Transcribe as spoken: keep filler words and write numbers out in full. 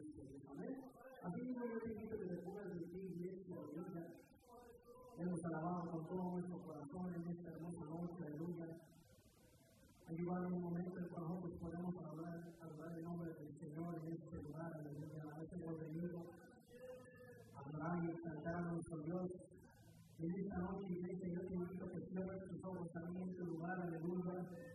Cristo. Amén. Así mismo yo te invito a que te pongas de pie, iglesia, aleluya. Hemos alabado con todo nuestro corazón en esta hermosa noche, aleluya. Ayúdanos un momento en que nosotros podemos hablar, hablar el nombre del Señor en este lugar, aleluya. A veces hemos venido a adorar y cantar a nuestro Dios. En esta noche, iglesia, yo te invito a que cierres tus ojos también en este lugar, aleluya.